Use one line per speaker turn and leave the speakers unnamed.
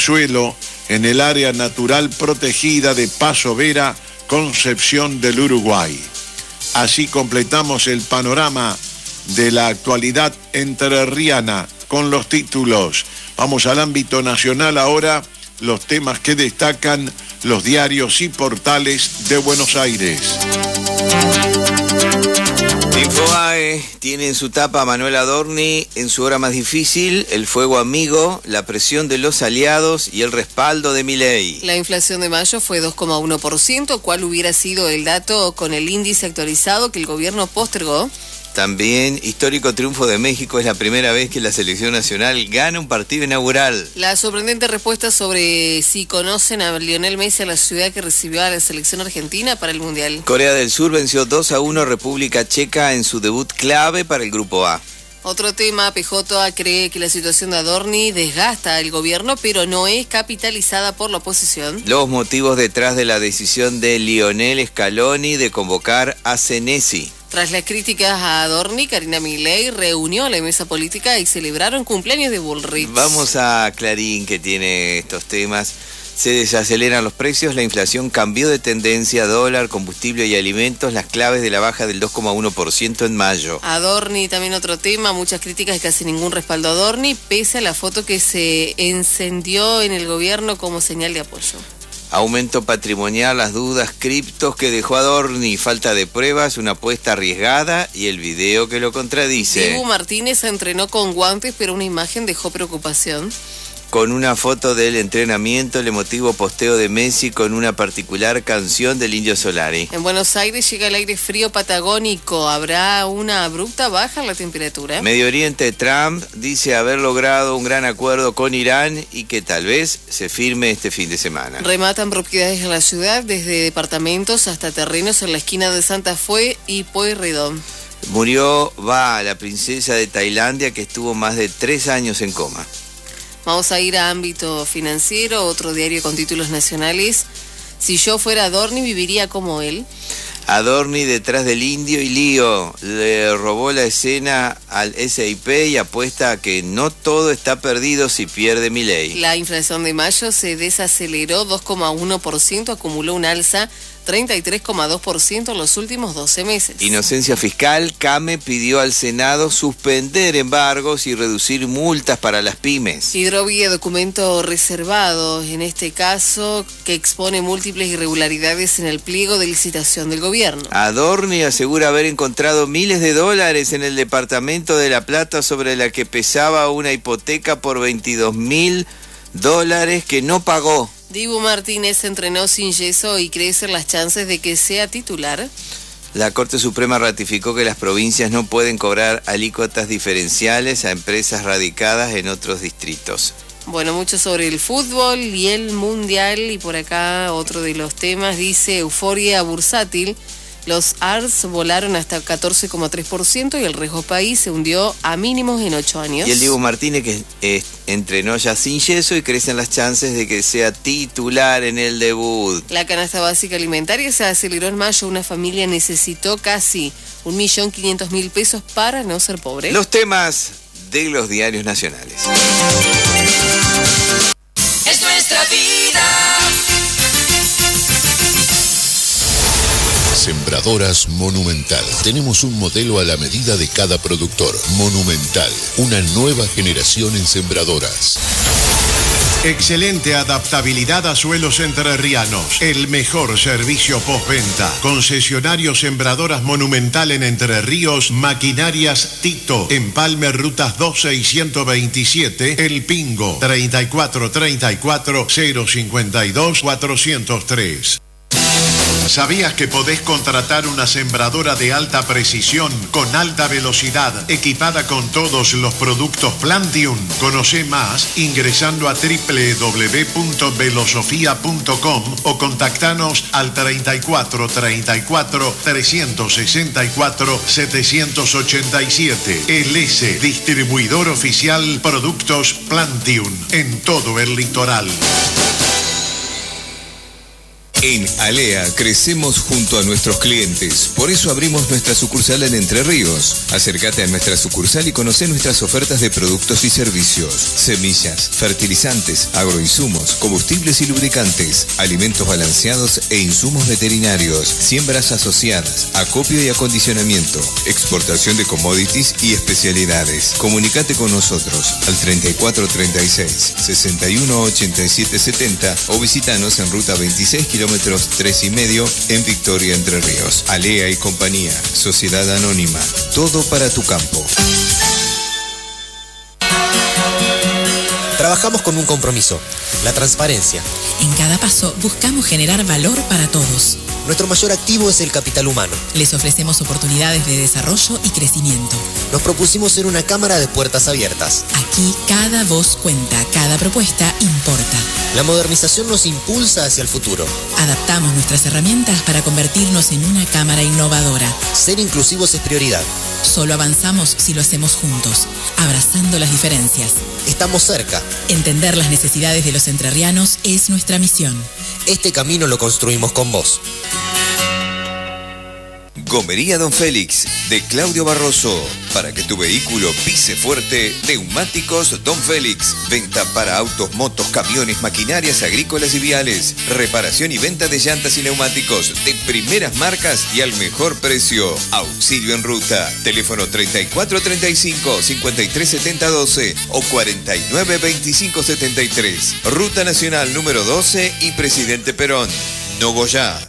riachuelo en el área natural protegida de Paso Vera, Concepción del Uruguay. Así completamos el panorama de la actualidad entrerriana con los títulos. Vamos al ámbito nacional ahora, los temas que destacan los diarios y portales de Buenos Aires.
Infobae tiene en su tapa a Manuel Adorni en su hora más difícil, el fuego amigo, la presión de los aliados y el respaldo de Milei.
La inflación de mayo fue 2,1%, ¿cuál hubiera sido el dato con el índice actualizado que el gobierno postergó?
También, histórico triunfo de México, es la primera vez que la selección nacional gana un partido inaugural.
La sorprendente respuesta sobre si conocen a Lionel Messi a la ciudad que recibió a la selección argentina para el Mundial.
Corea del Sur venció 2-1 República Checa en su debut clave para el Grupo A.
Otro tema, PJ cree que la situación de Adorni desgasta al gobierno, pero no es capitalizada por la oposición.
Los motivos detrás de la decisión de Lionel Scaloni de convocar a Senesi.
Tras las críticas a Adorni, Karina Milei reunió a la mesa política y celebraron cumpleaños de Bullrich.
Vamos a Clarín, que tiene estos temas. Se desaceleran los precios, la inflación cambió de tendencia, dólar, combustible y alimentos, las claves de la baja del 2,1% en mayo.
Adorni, también otro tema, muchas críticas y casi ningún respaldo a Adorni, pese a la foto que se encendió en el gobierno como señal de apoyo.
Aumento patrimonial, las dudas, criptos que dejó Adorni, falta de pruebas, una apuesta arriesgada y el video que lo contradice.
Dibu Martínez entrenó con guantes, pero una imagen dejó preocupación.
Con una foto del entrenamiento, el emotivo posteo de Messi con una particular canción del Indio Solari.
En Buenos Aires llega el aire frío patagónico. ¿Habrá una abrupta baja en la temperatura?
Medio Oriente, Trump dice haber logrado un gran acuerdo con Irán y que tal vez se firme este fin de semana.
Rematan propiedades en la ciudad, desde departamentos hasta terrenos en la esquina de Santa Fe y Pueyrredón.
Murió la princesa de Tailandia, que estuvo más de 3 años en coma.
Vamos a ir a ámbito financiero, otro diario con títulos nacionales. Si yo fuera Adorni, viviría como él.
Adorni detrás del indio y lío. Le robó la escena al SIP y apuesta a que no todo está perdido si pierde Milei.
La inflación de mayo se desaceleró 2,1%, acumuló un alza 33,2% en los últimos 12 meses.
Inocencia fiscal, CAME pidió al Senado suspender embargos y reducir multas para las pymes.
Hidrovía, documento reservado, en este caso, que expone múltiples irregularidades en el pliego de licitación del gobierno.
Adorni asegura haber encontrado miles de dólares en el departamento de La Plata sobre la que pesaba una hipoteca por $22,000 que no pagó.
Dibu Martínez entrenó sin yeso y crecen las chances de que sea titular.
La Corte Suprema ratificó que las provincias no pueden cobrar alícuotas diferenciales a empresas radicadas en otros distritos.
Bueno, mucho sobre el fútbol y el mundial, y por acá otro de los temas dice euforia bursátil. Los ARS volaron hasta 14,3% y el riesgo país se hundió a mínimos en 8 años.
Y el Diego Martínez, que entrenó ya sin yeso y crecen las chances de que sea titular en el debut.
La canasta básica alimentaria se aceleró en mayo. Una familia necesitó casi 1.500.000 pesos para no ser pobre.
Los temas de los diarios nacionales.
Es nuestra vida.
Sembradoras Monumental. Tenemos un modelo a la medida de cada productor. Monumental, una nueva generación en sembradoras.
Excelente adaptabilidad a suelos entrerrianos. El mejor servicio postventa. Concesionario Sembradoras Monumental en Entre Ríos. Maquinarias Tito. Empalme Rutas 12 y 127. El Pingo. 3434 052 403. ¿Sabías que podés contratar una sembradora de alta precisión, con alta velocidad, equipada con todos los productos Plantium? Conoce más ingresando a www.velosofia.com o contactanos al 34 34 364 787. El S, distribuidor oficial Productos Plantium en todo el litoral.
En Alea crecemos junto a nuestros clientes, por eso abrimos nuestra sucursal en Entre Ríos. Acércate a nuestra sucursal y conoce nuestras ofertas de productos y servicios, semillas, fertilizantes, agroinsumos, combustibles y lubricantes, alimentos balanceados e insumos veterinarios, siembras asociadas, acopio y acondicionamiento, exportación de commodities y especialidades. Comunicate con nosotros al 3436 61 87 70 o visitanos en ruta 26 kilómetros 3,5 en Victoria, Entre Ríos. Alea y compañía, Sociedad Anónima, todo para tu campo.
Trabajamos con un compromiso, la transparencia.
En cada paso buscamos generar valor para todos.
Nuestro mayor activo es el capital humano.
Les ofrecemos oportunidades de desarrollo y crecimiento.
Nos propusimos ser una cámara de puertas abiertas.
Aquí cada voz cuenta, cada propuesta importa.
La modernización nos impulsa hacia el futuro.
Adaptamos nuestras herramientas para convertirnos en una cámara innovadora.
Ser inclusivos es prioridad.
Solo avanzamos si lo hacemos juntos, abrazando las diferencias.
Estamos cerca.
Entender las necesidades de los entrerrianos es nuestra misión.
Este camino lo construimos con vos.
Gomería Don Félix, de Claudio Barroso. Para que tu vehículo pise fuerte, neumáticos Don Félix. Venta para autos, motos, camiones, maquinarias agrícolas y viales. Reparación y venta de llantas y neumáticos de primeras marcas y al mejor precio. Auxilio en ruta. Teléfono 3435 5370 12 o 4925 73. Ruta Nacional número 12 y Presidente Perón. Nogoyá.